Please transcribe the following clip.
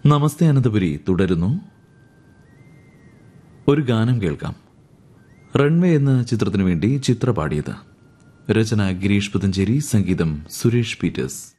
നമസ്തേ അനന്തപുരി തുടരുന്നു. ഒരു ഗാനം കേൾക്കാം. റൺവേ എന്ന ചിത്രത്തിനു വേണ്ടി ചിത്ര പാടിയത്. രചന ഗിരീഷ് പുത്തഞ്ചേരി, സംഗീതം സുരേഷ് പീറ്റേഴ്സ്.